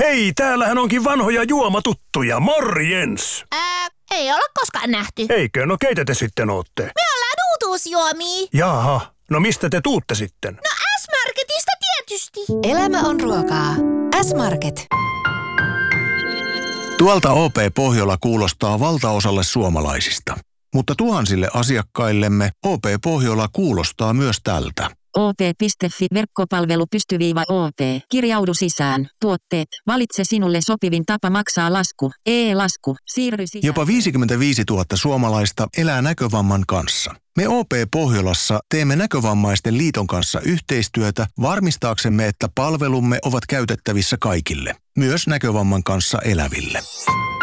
Hei, täällähän onkin vanhoja juomatuttuja. Morjens! Ei olla koskaan nähty. Eikö? No keitä te sitten ootte? Me ollaan uutuusjuomia. Jaha, no mistä te tuutte sitten? No S-Marketista tietysti. Elämä on ruokaa. S-Market. Tuolta OP Pohjola kuulostaa valtaosalle suomalaisista. Mutta tuhansille asiakkaillemme OP Pohjola kuulostaa myös tältä. op.fi verkkopalvelu _op. Kirjaudu sisään. Tuotteet. Valitse sinulle sopivin tapa maksaa lasku. E-lasku. Siirry sisään. Jopa 55 000 suomalaista elää näkövamman kanssa. Me OP Pohjolassa teemme Näkövammaisten liiton kanssa yhteistyötä varmistaaksemme, että palvelumme ovat käytettävissä kaikille, myös näkövamman kanssa eläville.